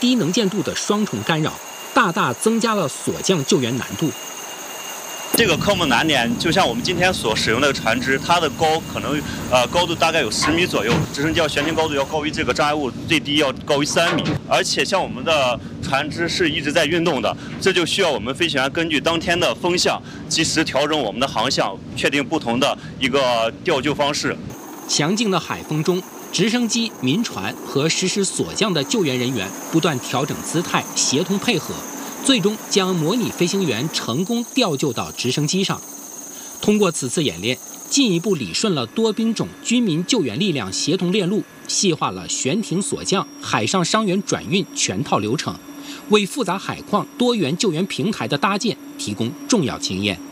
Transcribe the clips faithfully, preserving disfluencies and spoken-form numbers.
低能见度的双重干扰，大大增加了锁降救援难度。 这个科目难点，就像我们今天所使用的船只，它的高可能呃高度大概有十米左右，直升机要悬停高度要高于这个障碍物最低要高于三米，而且像我们的船只是一直在运动的，这就需要我们飞行员根据当天的风向，及时调整我们的航向，确定不同的一个调救方式。 强劲的海风中，直升机、民船和实施锁降的救援人员不断调整姿态，协同配合。最终将模拟飞行员成功调救到直升机上。通过此次演练，进一步理顺了多兵种军民救援力量协同链路，细化了悬停锁降、海上伤员转运全套流程，为复杂海况多元救援平台的搭建提供重要经验。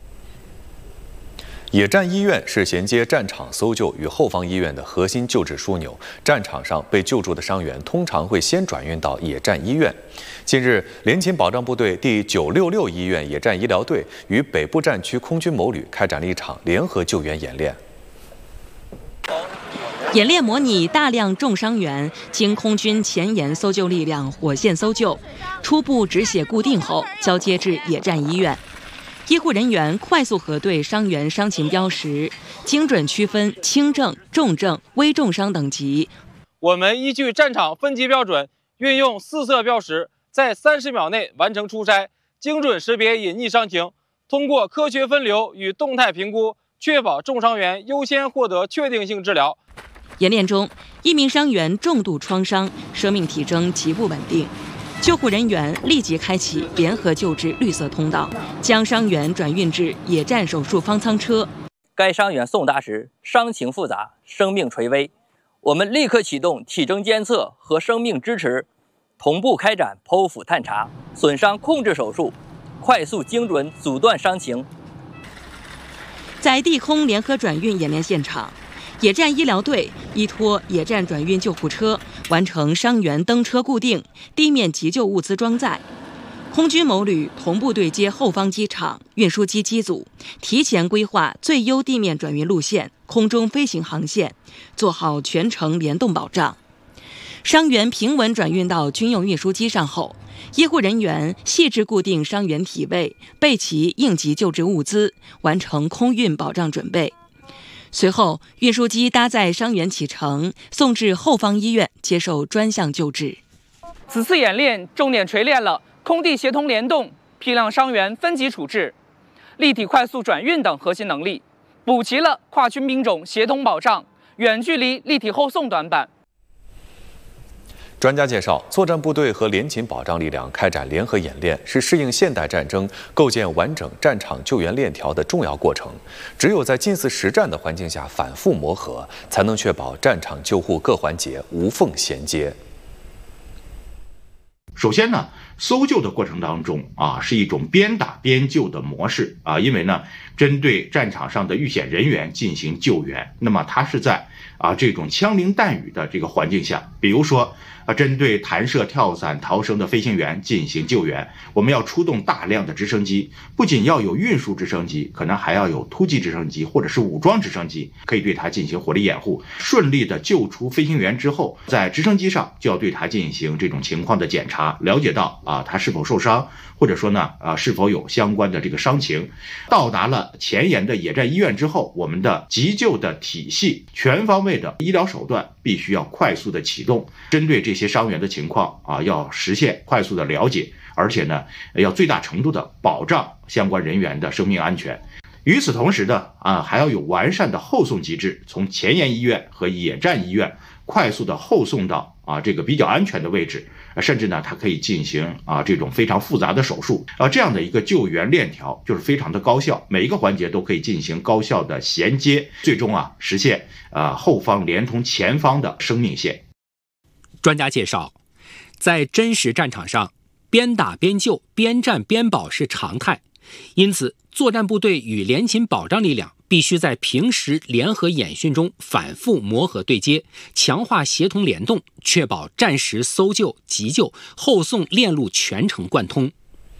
野战医院是衔接战场搜救与后方医院的核心救治枢纽。战场上被救助的伤员通常会先转运到野战医院。近日，联勤保障部队第九六六医院野战医疗队与北部战区空军某旅开展了一场联合救援演练。 演练模拟大量重伤员经空军前沿搜救力量火线搜救，初步止血固定后交接至野战医院。医护人员快速核对伤员伤情标识，精准区分轻症、重症、危重伤等级。 我们依据战场分级标准，运用四色标识，在三十秒内完成出筛，精准识别隐匿伤情。通过科学分流与动态评估，确保重伤员优先获得确定性治疗。 演练中，一名伤员重度创伤，生命体征极不稳定。救护人员立即开启联合救治绿色通道，将伤员转运至野战手术方舱车。 该伤员送达时，伤情复杂，生命垂危。我们立刻启动体征监测和生命支持，同步开展剖腹探查、损伤控制手术，快速精准阻断伤情。 在地空联合转运演练现场，野战医疗队依托野战转运救护车完成伤员登车固定、地面急救物资装载。空军某旅同步对接后方机场运输机机组，提前规划最优地面转运路线、空中飞行航线，做好全程联动保障。伤员平稳转运到军用运输机上后，医护人员细致固定伤员体位，备齐应急救治物资，完成空运保障准备。随后，运输机搭载伤员启程，送至后方医院接受专项救治。 此次演练重点锤炼了空地协同联动、批量伤员分级处置、立体快速转运等核心能力，补齐了跨军兵种协同保障、远距离立体后送短板。 专家介绍，作战部队和联勤保障力量开展联合演练，是适应现代战争、构建完整战场救援链条的重要过程。只有在近似实战的环境下反复磨合，才能确保战场救护各环节无缝衔接。 首先呢，搜救的过程当中啊，是一种边打边救的模式啊，因为呢，针对战场上的遇险人员进行救援，那么它是在啊这种枪林弹雨的这个环境下，比如说啊，针对弹射、跳伞、逃生的飞行员进行救援，我们要出动大量的直升机，不仅要有运输直升机，可能还要有突击直升机或者是武装直升机，可以对它进行火力掩护。顺利的救出飞行员之后，在直升机上就要对它进行这种情况的检查，了解到啊他是否受伤，或者说呢啊是否有相关的这个伤情。到达了前沿的野战医院之后，我们的急救的体系、全方位的医疗手段必须要快速的启动，针对这些伤员的情况啊，要实现快速的了解，而且呢，要最大程度的保障相关人员的生命安全。与此同时呢，啊，还要有完善的后送机制，从前沿医院和野战医院快速的后送到啊这个比较安全的位置，甚至呢，它可以进行啊这种非常复杂的手术啊，这样的一个救援链条就是非常的高效，每一个环节都可以进行高效的衔接，最终啊实现啊后方连通前方的生命线。 专家介绍，在真实战场上，边打边救、边战边保是常态，因此作战部队与联勤保障力量必须在平时联合演训中反复磨合对接，强化协同联动，确保战时搜救、急救、后送链路全程贯通。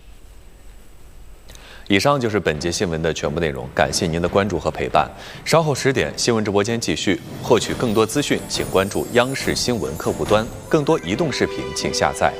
以上就是本节新闻的全部内容，感谢您的关注和陪伴。稍后十点，新闻直播间继续。获取更多资讯，请关注央视新闻客户端。更多移动视频，请下载